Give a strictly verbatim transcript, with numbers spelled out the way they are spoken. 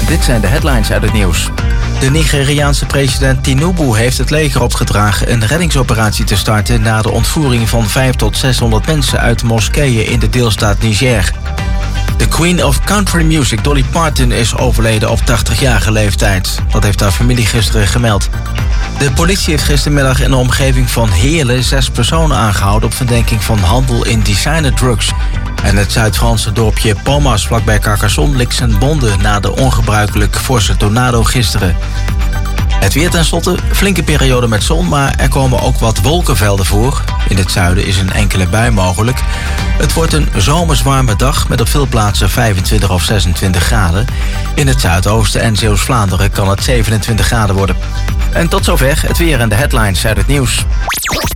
Dit zijn de headlines uit het nieuws. De Nigeriaanse president Tinubu heeft het leger opgedragen een reddingsoperatie te starten na de ontvoering van vijfhonderd tot zeshonderd mensen uit moskeeën in de deelstaat Niger. De Queen of Country Music, Dolly Parton, is overleden op tachtigjarige leeftijd. Dat heeft haar familie gisteren gemeld. De politie heeft gistermiddag in de omgeving van Heerlen zes personen aangehouden op verdenking van handel in designerdrugs. En het Zuid-Franse dorpje Palmas vlakbij Carcassonne ligt zijn bonden na de ongebruikelijk forse tornado gisteren. Het weer tenslotte, flinke periode met zon, maar er komen ook wat wolkenvelden voor. In het zuiden is een enkele bui mogelijk. Het wordt een zomerswarme dag met op veel plaatsen vijfentwintig of zesentwintig graden. In het zuidoosten en Zeeuws-Vlaanderen kan het zevenentwintig graden worden. En tot zover het weer en de headlines uit het nieuws.